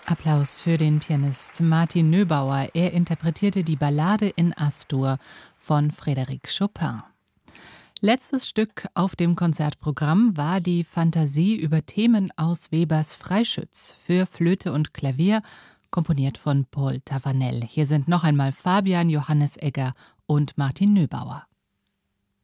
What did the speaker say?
Applaus für den Pianist Martin Nöbauer. Er interpretierte die Ballade in As-Dur von Frédéric Chopin. Letztes Stück auf dem Konzertprogramm war die Fantasie über Themen aus Webers Freischütz für Flöte und Klavier, komponiert von Paul Tavanel. Hier sind noch einmal Fabian Johannes Egger und Martin Nöbauer.